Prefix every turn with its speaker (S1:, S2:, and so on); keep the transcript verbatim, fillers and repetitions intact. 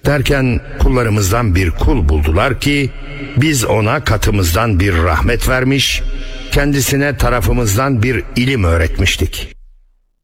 S1: Derken kullarımızdan bir kul buldular ki biz ona katımızdan bir rahmet vermiş, kendisine tarafımızdan bir ilim öğretmiştik.